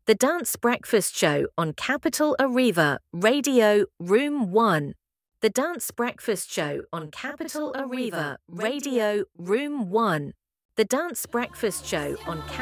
The Dance Breakfast Show on Capital Arriva, Radio, Room 1. The Dance Breakfast Show on Capital Arriva, Radio, Room 1. The Dance Breakfast Show on Capital